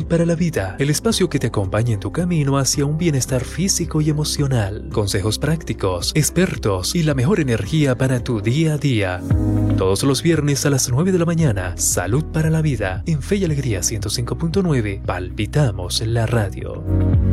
para la Vida, el espacio que te acompaña en tu camino hacia un bienestar físico y emocional. Consejos prácticos, expertos y la mejor energía para tu día a día. Todos los viernes a las 9 de la mañana, Salud para la Vida, en Fe y Alegría 105.9, palpitamos en la radio.